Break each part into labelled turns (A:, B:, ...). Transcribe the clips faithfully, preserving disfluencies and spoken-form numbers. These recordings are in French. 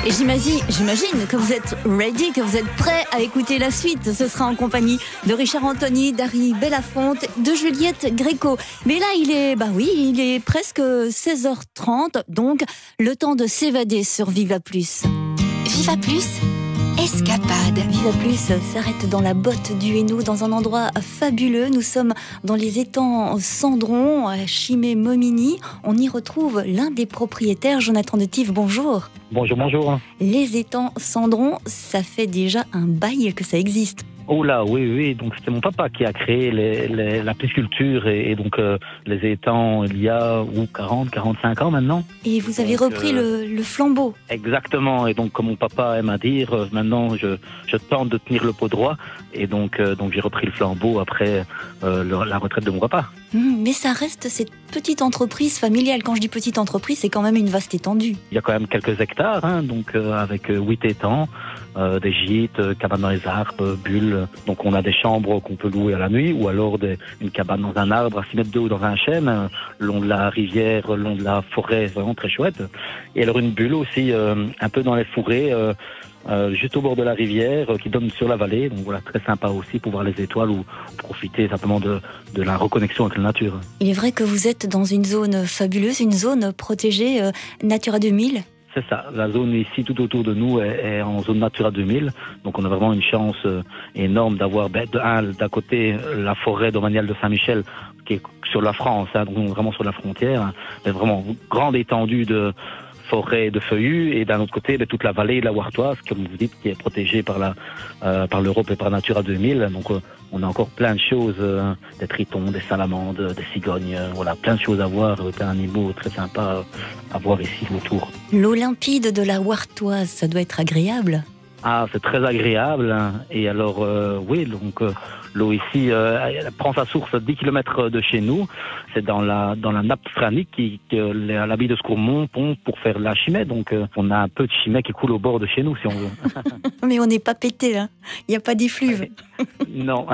A: Et j'imagine, j'imagine que vous êtes ready, que vous êtes prêts à écouter la suite. Ce sera en compagnie de Richard Anthony, d'Harry Belafonte, de Juliette Gréco. Mais là, il est, bah oui, il est presque seize heures trente, donc le temps de s'évader sur Viva Plus.
B: Viva Plus, escapade.
A: Viva Plus s'arrête dans la botte du Hainaut, dans un endroit fabuleux. Nous sommes dans les étangs Cendron, à Chimay-Momigny. On y retrouve l'un des propriétaires, Jonathan de Tive. Bonjour.
C: Bonjour, bonjour.
A: Les étangs Cendron, ça fait déjà un bail que ça existe.
C: Oh là, oui, oui. Donc c'était mon papa qui a créé les, les, la pisciculture et, et donc euh, les étangs il y a ou quarante, quarante-cinq ans maintenant.
A: Et vous avez donc, repris euh, le, le flambeau.
C: Exactement. Et donc comme mon papa aime à dire, euh, maintenant je, je tente de tenir le pot droit. Et donc, euh, donc j'ai repris le flambeau après euh, le, la retraite de mon papa.
A: Mmh, mais ça reste cette petite entreprise familiale. Quand je dis petite entreprise, c'est quand même une vaste étendue.
C: Il y a quand même quelques hectares, hein, donc euh, avec huit étangs, euh, des gîtes, euh, cabanes dans les arbres, bulles. Donc on a des chambres qu'on peut louer à la nuit, ou alors des, une cabane dans un arbre à six mètres de haut dans un chêne, euh, le long de la rivière, le long de la forêt, vraiment très chouette. Et alors une bulle aussi, euh, un peu dans les fourrés, euh, Euh, juste au bord de la rivière, euh, qui donne sur la vallée. Donc voilà, très sympa aussi pour voir les étoiles ou profiter simplement de, de la reconnexion avec la nature.
A: Il est vrai que vous êtes dans une zone fabuleuse, une zone protégée euh, Natura deux mille.
C: C'est ça, la zone ici tout autour de nous est, est en zone Natura deux mille, donc on a vraiment une chance euh, énorme d'avoir ben, de un, d'un côté la forêt domaniale de Saint-Michel qui est sur la France, hein, donc vraiment sur la frontière, mais vraiment grande étendue de forêt de feuillus, et d'un autre côté ben, toute la vallée de la Wartoise, comme vous dites, qui est protégée par la euh, par l'Europe et par Natura deux mille. Donc euh, on a encore plein de choses, euh, des tritons, des salamandres, des cigognes, euh, voilà, plein de choses à voir, euh, plein d'animaux très sympas euh, à voir ici autour.
A: L'eau limpide de la Wartoise, ça doit être agréable.
C: Ah, c'est très agréable. Et alors, euh, oui, donc euh, l'eau ici euh, elle prend sa source à dix kilomètres de chez nous. C'est dans la dans la nappe phréatique qui, que l'abbaye de Scourmont pompe pour faire la chimée. Donc, euh, on a un peu de chimée qui coule au bord de chez nous, si on veut.
A: Mais on n'est pas pété, là. Il n'y a pas d'effluve.
C: Non.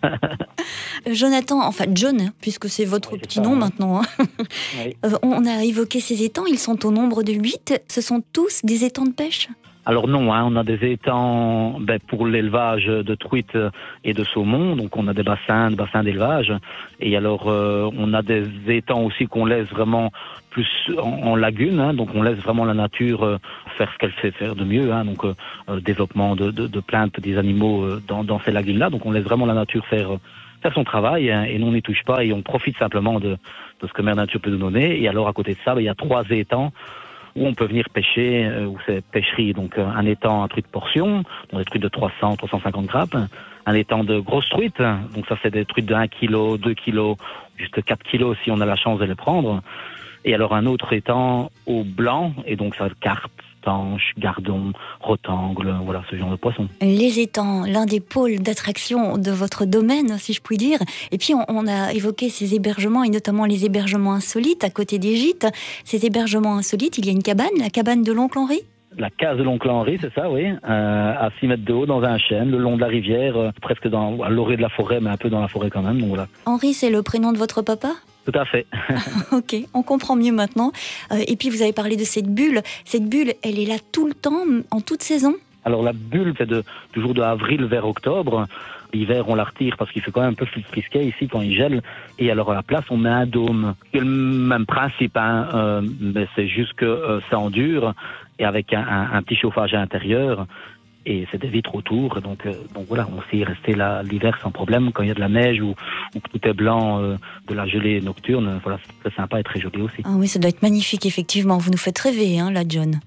A: Jonathan, enfin John, puisque c'est votre oui, petit nom ça, maintenant. Hein. Oui. Euh, on a évoqué ces étangs, ils sont au nombre de huit. Ce sont tous des étangs de pêche ?
C: Alors non, hein, on a des étangs ben, pour l'élevage de truites et de saumon, donc on a des bassins, des bassins d'élevage, et alors euh, on a des étangs aussi qu'on laisse vraiment plus en, en lagune, hein, donc on laisse vraiment la nature euh, faire ce qu'elle sait faire de mieux, hein, donc euh, développement de, de, de plein de petits animaux euh, dans, dans ces lagunes-là, donc on laisse vraiment la nature faire euh, faire son travail, hein, et nous on n'y touche pas et on profite simplement de, de ce que Mère Nature peut nous donner. Et alors à côté de ça, ben, il y a trois étangs où on peut venir pêcher, euh, où c'est pêcherie, donc euh, un étang à truite de portion, donc des truites de trois cents, trois cent cinquante grammes, un étang de grosses truites, donc ça c'est des truites de un kilo, deux kilos, jusqu'à quatre kilos si on a la chance de les prendre, et alors un autre étang au blanc, et donc ça carpe, tanche, gardon, rotangle, voilà ce genre de poissons.
A: Les étangs, l'un des pôles d'attraction de votre domaine, si je puis dire. Et puis on, on a évoqué ces hébergements, et notamment les hébergements insolites à côté des gîtes. Ces hébergements insolites, il y a une cabane, la cabane de l'oncle Henri ?
C: La case de l'oncle Henri, c'est ça, oui, euh, à six mètres de haut dans un chêne, le long de la rivière, euh, presque dans, à l'orée de la forêt, mais un peu dans la forêt quand même. Donc voilà.
A: Henri, c'est le prénom de votre papa ?
C: Tout à fait.
A: Ok, on comprend mieux maintenant. Euh, et puis vous avez parlé de cette bulle. Cette bulle, elle est là tout le temps, en toute saison ? Alors
C: la bulle, c'est de, toujours de avril vers octobre. L'hiver, on la retire parce qu'il fait quand même un peu frisquet ici quand il gèle. Et alors à la place, on met un dôme. C'est le même principe, hein, euh, mais c'est juste que euh, ça endure et avec un, un, un petit chauffage à l'intérieur. Et c'est des vitres autour, donc, euh, donc voilà, on sait y rester là l'hiver sans problème. Quand il y a de la neige ou, ou que tout est blanc, euh, de la gelée nocturne, voilà, c'est très sympa et très joli aussi.
A: Ah oui, ça doit être magnifique, effectivement. Vous nous faites rêver, hein, là, John.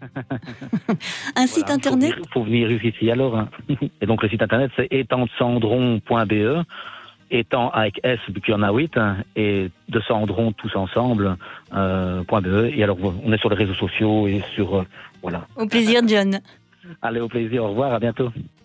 A: Un site voilà, internet.
C: Il faut, faut venir ici alors. Hein. Et donc le site internet, c'est étang de cendron point b e, étang avec S, puis il y en a huit, hein, et de Cendron tous ensemble, euh, .be. Et alors, on est sur les réseaux sociaux et sur, euh, voilà.
A: Au plaisir, John.
C: Allez, au plaisir, au revoir, à bientôt.